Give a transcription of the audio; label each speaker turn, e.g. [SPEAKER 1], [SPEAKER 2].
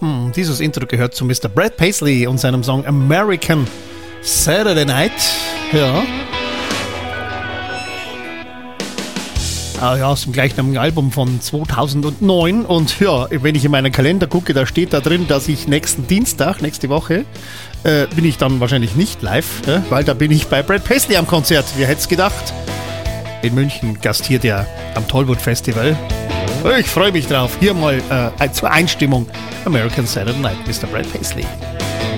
[SPEAKER 1] Dieses Intro gehört zu Mr. Brad Paisley und seinem Song American Saturday Night. Ja. Aus dem gleichnamigen Album von 2009. Und ja, wenn ich in meinen Kalender gucke, da steht da drin, dass ich nächsten Dienstag, nächste Woche, bin ich dann wahrscheinlich nicht live, weil da bin ich bei Brad Paisley am Konzert. Wer hätte es gedacht? In München gastiert er am Tollwood Festival. Ich freue mich drauf. Hier mal zur Einstimmung American Saturday Night, Mr. Brad Paisley.